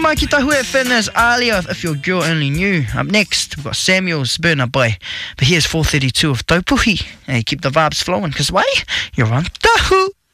mai ki Tahu FM, there's Alia, If Your Girl Only Knew. Up next, we've got Samuel's Burner Boy. But here's 432 of Taupuhi. Hey, keep the vibes flowing, cause why? You're on Tahu.